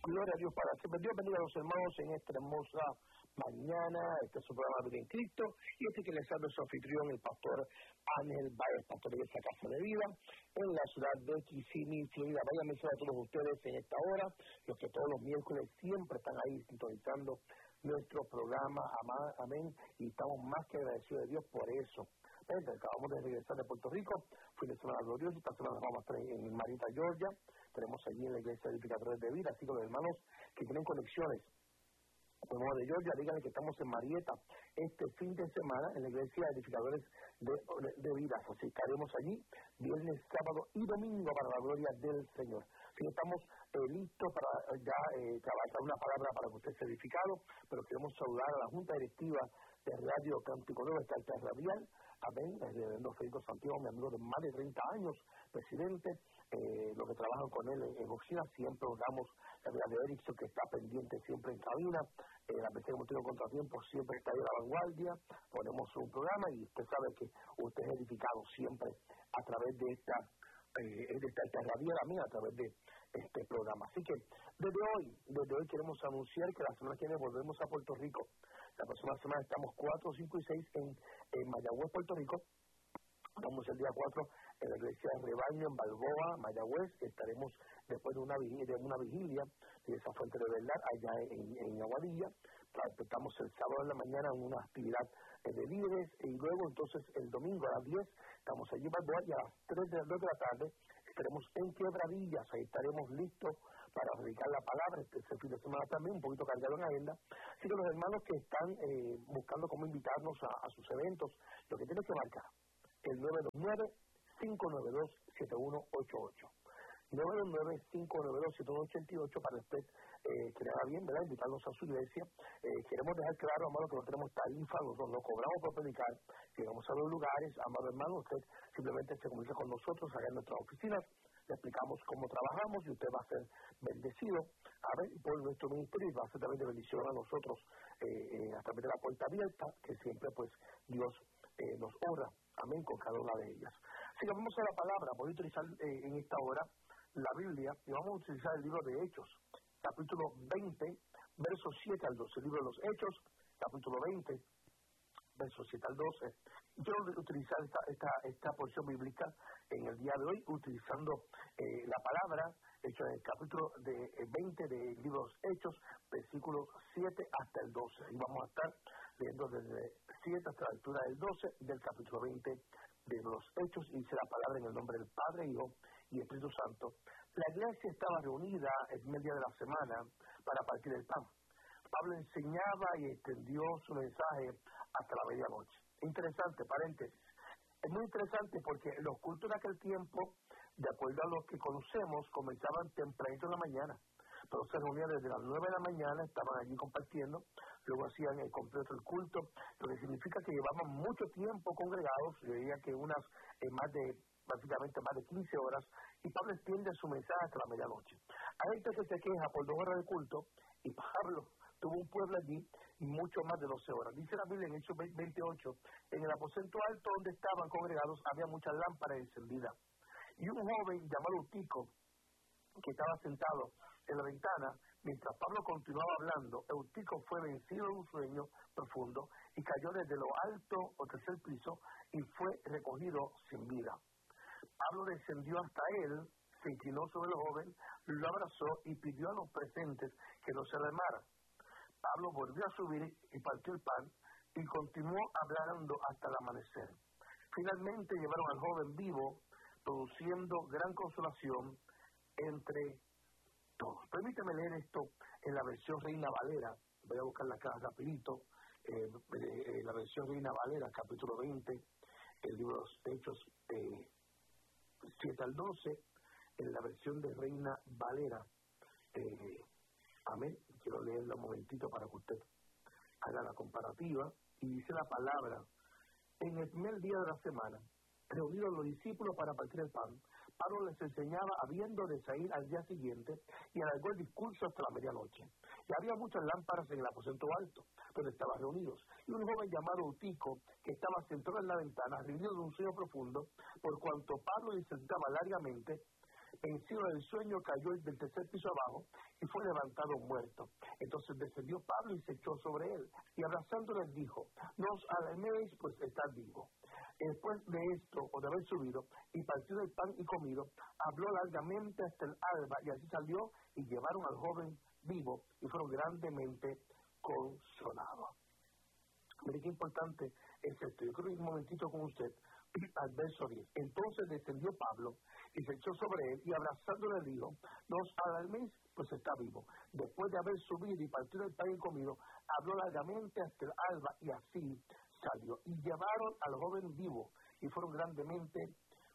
Gloria a Dios para siempre. Dios bendiga a los hermanos en esta hermosa mañana. Este es su programa Vida en Cristo. Y este que les habla es su anfitrión, el pastor Ángel Báez, pastor de esta Casa de Vida, en la ciudad de Kissimmee, Florida. Vayan a mencionar a todos ustedes en esta hora, los que todos los miércoles siempre están ahí sintonizando nuestro programa. Amén. Y estamos más que agradecidos de Dios por eso. Acabamos de regresar de Puerto Rico, fin de semana glorioso, esta semana vamos a estar en Marietta, Georgia, tenemos allí en la iglesia Edificadores de Vida, así que los hermanos que tienen conexiones con de Georgia, díganle que estamos en Marietta este fin de semana en la iglesia Edificadores de Vida, así que estaremos allí viernes, sábado y domingo para la gloria del Señor. Así que estamos listos para ya trabajar una palabra para que usted sea edificado, pero queremos saludar a la Junta Directiva de Radio Cántico Nuevo, esta alta radial. Amén, el reverendo Federico Santiago, mi amigo de más de 30 años, presidente, los que trabajan con él en oficina, siempre nos damos la vida de Erickson, que está pendiente siempre en cabina, las veces que hemos tenido contratiempos, siempre está ahí a la vanguardia, ponemos un programa y usted sabe que usted es edificado siempre a través de esta radial, a través de este programa. Así que desde hoy queremos anunciar que la semana que viene volvemos a Puerto Rico. La próxima semana estamos 4, 5 y 6 en Mayagüez, Puerto Rico. Vamos el día 4 en la iglesia de Rebaño, en Balboa, Mayagüez. Estaremos después de una vigilia de esa fuente de verdad allá en Aguadilla. Estamos el sábado en la mañana en una actividad de líderes y luego entonces el domingo a las 10 estamos allí en Balboa y a las 3 de la tarde estaremos en Quebradillas. Ahí estaremos listos para predicar la palabra este fin de semana también, un poquito cargado en agenda. Así que los hermanos que están buscando cómo invitarnos a sus eventos, lo que tienen que marcar el 929-592-7188. 929-592-7188 para usted que le haga bien, ¿verdad? Invitarnos a su iglesia. Queremos dejar claro, hermano, que no tenemos tarifa, nosotros no cobramos por predicar, llegamos a los lugares, amado hermano, usted simplemente se comunica con nosotros acá en nuestras oficinas, le explicamos cómo trabajamos y usted va a ser bendecido por nuestro ministerio y va a ser también de bendición a nosotros a través de la puerta abierta, que siempre pues Dios nos honra, amén, con cada una de ellas. Así que vamos a la palabra, voy a utilizar en esta hora la Biblia y vamos a utilizar el libro de Hechos, capítulo 20, versos 7 al 12, el libro de los Hechos, capítulo 20, versos 7 al 12. Quiero utilizar esta porción bíblica en el día de hoy, utilizando la palabra, hecho en el capítulo 20 del libro de los Hechos, versículos 7 hasta el 12. Y vamos a estar leyendo desde 7 hasta la altura del 12 del capítulo 20 de los Hechos, y dice la palabra en el nombre del Padre, Hijo y Espíritu Santo. La iglesia estaba reunida en el día de la semana para partir el pan. Pablo enseñaba y extendió su mensaje hasta la medianoche. Interesante, paréntesis. Es muy interesante porque los cultos de aquel tiempo, de acuerdo a los que conocemos, comenzaban tempranito en la mañana. Todos se reunían desde las 9 de la mañana, estaban allí compartiendo, luego hacían el completo del culto, lo que significa que llevaban mucho tiempo congregados, yo diría que básicamente más de 15 horas, y Pablo extiende su mensaje hasta la medianoche. Hay gente que se queja por 2 horas de culto, y Pablo tuvo un pueblo allí mucho más de 12 horas. Dice la Biblia en Hechos 28, en el aposento alto donde estaban congregados había muchas lámparas encendidas, y un joven llamado Eutico, que estaba sentado en la ventana, mientras Pablo continuaba hablando, Eutico fue vencido en un sueño profundo y cayó desde lo alto o tercer piso y fue recogido sin vida. Pablo descendió hasta él, se inclinó sobre el joven, lo abrazó y pidió a los presentes que no se alarmara. Pablo volvió a subir y partió el pan y continuó hablando hasta el amanecer. Finalmente llevaron al joven vivo, produciendo gran consolación entre todos. Permíteme leer esto en la versión Reina Valera. Voy a buscarla acá rapidito. La versión Reina Valera, capítulo 20, el libro de los Hechos 7 al 12, en la versión de Reina Valera. Amén. Quiero leerla un momentito para que usted haga la comparativa. Y dice la palabra: en el primer día de la semana, reunidos los discípulos para partir el pan, Pablo les enseñaba habiendo de salir al día siguiente y alargó el discurso hasta la medianoche. Y había muchas lámparas en el aposento alto, donde estaban reunidos. Y un joven llamado Eutico, que estaba sentado en la ventana, reunido de un sueño profundo, por cuanto Pablo disertaba largamente, vencido del sueño, cayó del tercer piso abajo y fue levantado muerto. Entonces descendió Pablo y se echó sobre él, y abrazándole dijo: no os alarméis, pues estad vivo. Después de esto, o de haber subido, y partido el pan y comido, habló largamente hasta el alba, y así salió, y llevaron al joven vivo, y fueron grandemente consolados. Mire qué importante es esto. Yo quiero ir un momentito con usted al verso 10. Entonces descendió Pablo y se echó sobre él, y abrazándole dijo: no os alarméis, pues está vivo. Después de haber subido y partido el pan y comido, habló largamente hasta el alba, y así salió. Y llevaron al joven vivo, y fueron grandemente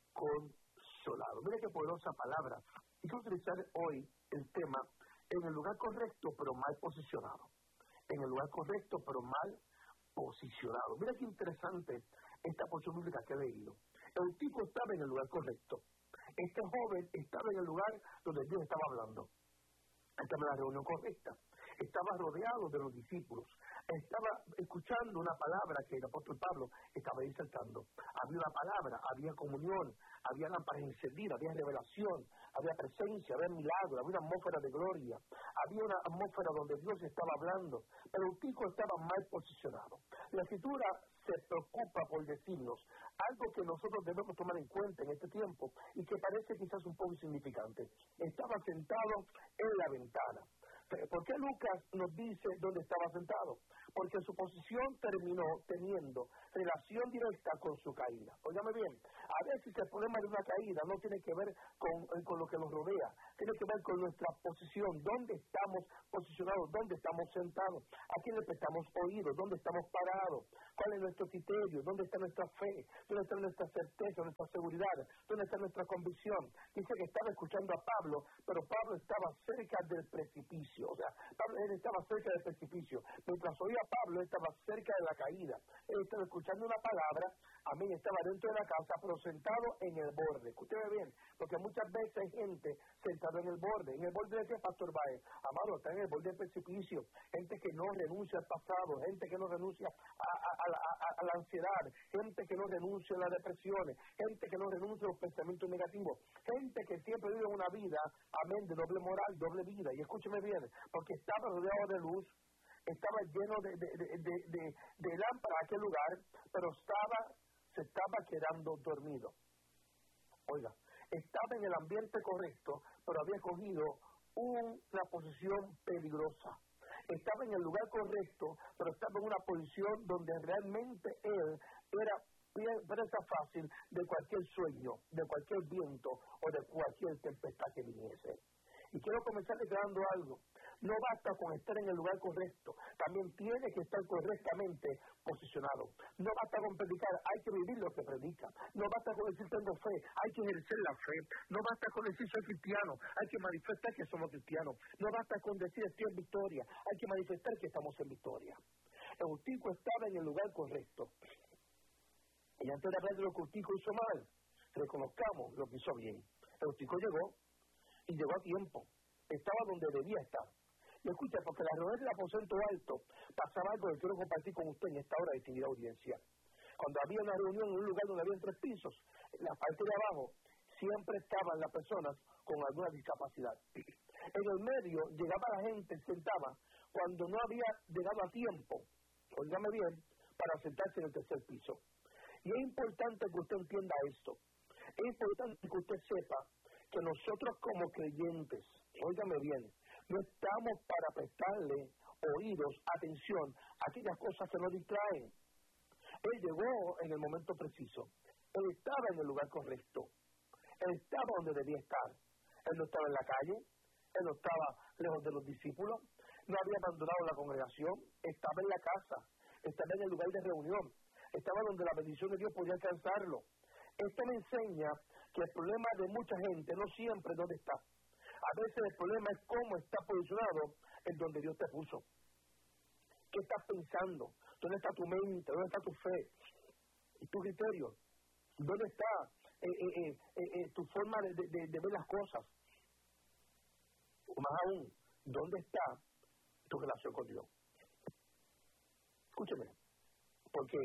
consolados. Mire qué poderosa palabra. Y quiero utilizar hoy el tema: en el lugar correcto, pero mal posicionado. En el lugar correcto, pero mal posicionado. Mira qué interesante esta porción bíblica que he leído. El tipo estaba en el lugar correcto. Este joven estaba en el lugar donde Dios estaba hablando. Estaba en la reunión correcta. Estaba rodeado de los discípulos. Estaba escuchando una palabra que el apóstol Pablo estaba insertando. Había una palabra, había comunión, había lámparas encendidas, había revelación, había presencia, había milagro, había una atmósfera de gloria, había una atmósfera donde Dios estaba hablando, pero Eutico estaba mal posicionado. La Escritura se preocupa por decirnos algo que nosotros debemos tomar en cuenta en este tiempo y que parece quizás un poco insignificante. Estaba sentado en la ventana. ¿Por qué Lucas nos dice dónde estaba sentado? Porque su posición terminó teniendo relación directa con su caída. Óigame bien, a veces el problema de una caída no tiene que ver con lo que nos rodea, tiene que ver con nuestra posición, dónde estamos posicionados, dónde estamos sentados, a quién le prestamos oídos, dónde estamos parados, cuál es nuestro criterio, dónde está nuestra fe, dónde está nuestra certeza, nuestra seguridad, dónde está nuestra convicción. Dice que estaba escuchando a Pablo, pero Pablo estaba cerca del precipicio. O sea, él estaba cerca del precipicio. Mientras oía a Pablo, él estaba cerca de la caída. Él estaba escuchando una palabra, amén, estaba dentro de la casa, pero sentado en el borde. Escúcheme bien, porque muchas veces hay gente sentada en el borde. ¿En el borde de qué, Pastor Baez? Amado, está en el borde del precipicio. Gente que no renuncia al pasado, gente que no renuncia a la ansiedad, gente que no renuncia a las depresiones, gente que no renuncia a los pensamientos negativos, gente que siempre vive una vida, amén, de doble moral, doble vida. Y escúcheme bien, porque estaba rodeado de luz, estaba lleno de lámparas aquel lugar, pero se estaba quedando dormido. Oiga, estaba en el ambiente correcto, pero había cogido una posición peligrosa. Estaba en el lugar correcto, pero estaba en una posición donde realmente él era presa fácil de cualquier sueño, de cualquier viento o de cualquier tempestad que viniese. Y quiero comenzar declarando algo. No basta con estar en el lugar correcto, también tiene que estar correctamente posicionado. No basta con predicar, hay que vivir lo que predica. No basta con decir tengo fe, hay que ejercer la fe. No basta con decir soy cristiano, hay que manifestar que somos cristianos. No basta con decir estoy en victoria, hay que manifestar que estamos en victoria. Eutico estaba en el lugar correcto. Y antes de hablar de lo que Eutico hizo mal, reconozcamos lo que hizo bien. Eutico llegó y llegó a tiempo. Estaba donde debía estar. Y escucha, porque la reunión del aposento alto pasaba algo que quiero compartir con usted en esta hora de distinguida audiencia. Cuando había una reunión en un lugar donde había 3 pisos, en la parte de abajo siempre estaban las personas con alguna discapacidad. En el medio llegaba la gente, sentaba, cuando no había llegado a tiempo, óigame bien, para sentarse en el tercer piso. Y es importante que usted entienda esto. Es importante que usted sepa que nosotros como creyentes, óigame bien, no estamos para prestarle oídos, atención a aquellas cosas que nos distraen. Él llegó en el momento preciso. Él estaba en el lugar correcto. Él estaba donde debía estar. Él no estaba en la calle. Él no estaba lejos de los discípulos. No había abandonado la congregación. Estaba en la casa. Estaba en el lugar de reunión. Estaba donde la bendición de Dios podía alcanzarlo. Esto me enseña que el problema de mucha gente no siempre es dónde está. A veces el problema es cómo está posicionado en donde Dios te puso. ¿Qué estás pensando? ¿Dónde está tu mente? ¿Dónde está tu fe? ¿Y tu criterio? ¿Dónde está tu forma de ver las cosas? O más aún, ¿dónde está tu relación con Dios? Escúcheme, porque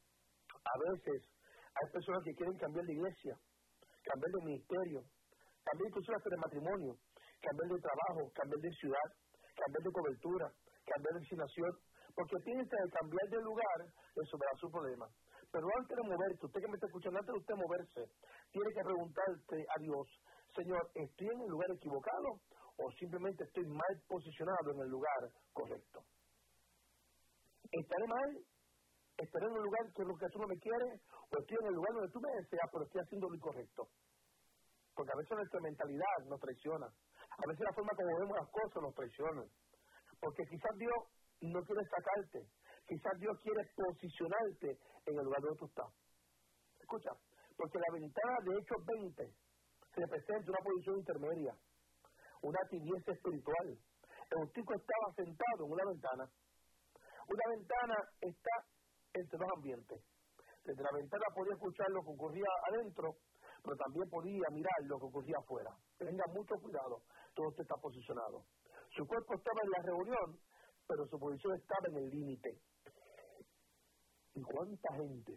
a veces hay personas que quieren cambiar de iglesia, cambiar de ministerio, cambiar inclusive hasta de matrimonio, cambiar de trabajo, cambiar de ciudad, cambiar de cobertura, cambiar de destinación, porque piensa en cambiar de lugar, resolverá su problema. Pero antes de moverse, usted que me está escuchando, antes de usted moverse, tiene que preguntarte a Dios, Señor, ¿estoy en el lugar equivocado o simplemente estoy mal posicionado en el lugar correcto? ¿Estaré mal? ¿Estaré en el lugar que es lo que tú no me quieres? ¿O estoy en el lugar donde tú me deseas, pero estoy haciendo lo incorrecto? Porque a veces nuestra mentalidad nos traiciona. A veces la forma como vemos las cosas nos traiciona. Porque quizás Dios no quiere sacarte. Quizás Dios quiere posicionarte en el lugar donde tú estás. Escucha, porque la ventana de Hechos 20 representa una posición intermedia, una tibieza espiritual. El tipo estaba sentado en una ventana. Una ventana está entre dos ambientes. Desde la ventana podía escuchar lo que ocurría adentro, pero también podía mirar lo que ocurría afuera. Tenga mucho cuidado, todo usted está posicionado. Su cuerpo estaba en la reunión, pero su posición estaba en el límite. ¿Y cuánta gente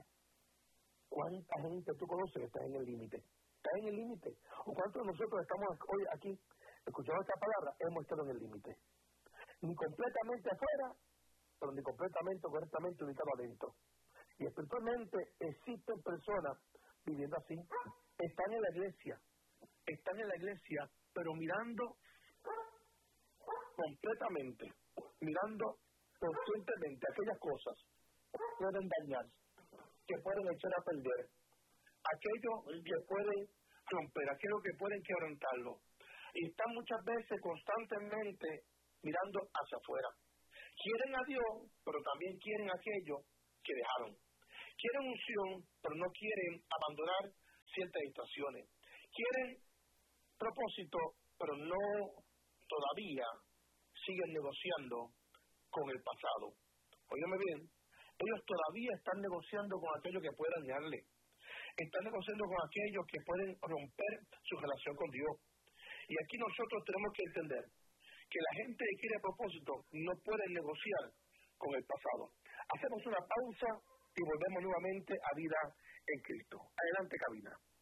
tú conoces que está en el límite? Está en el límite. ¿O cuántos de nosotros estamos hoy aquí, escuchando esta palabra, hemos estado en el límite? Ni completamente afuera, pero ni completamente, correctamente ubicado adentro. Y espiritualmente existen personas viviendo así. Están en la iglesia, pero mirando completamente, mirando conscientemente aquellas cosas que pueden dañar, que pueden echar a perder, aquello que pueden romper, aquello que pueden quebrantarlo. Y están muchas veces constantemente mirando hacia afuera. Quieren a Dios, pero también quieren aquello que dejaron. Quieren unción, pero no quieren abandonar ciertas estaciones. Quieren propósito, pero no todavía siguen negociando con el pasado. Óyeme bien, ellos todavía están negociando con aquello que puede dañarle. Están negociando con aquellos que pueden romper su relación con Dios. Y aquí nosotros tenemos que entender que la gente que quiere propósito no puede negociar con el pasado. Hacemos una pausa y volvemos nuevamente a Vida en Cristo. Adelante, cabina.